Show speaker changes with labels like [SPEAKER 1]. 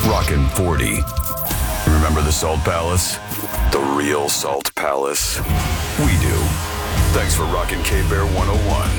[SPEAKER 1] Rockin' 40. Remember the Salt Palace? The real Salt Palace? We do. Thanks for rocking K-Bear 101.